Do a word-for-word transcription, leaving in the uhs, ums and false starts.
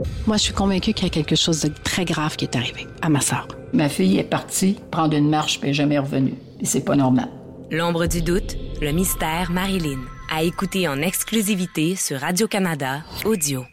Moi, je suis convaincue qu'il y a quelque chose de très grave qui est arrivé à ma sœur. Ma fille est partie prendre une marche puis elle n'est jamais revenue. Et c'est pas normal. L'ombre du doute, le mystère Marilyn. À écouter en exclusivité sur Radio-Canada Audio.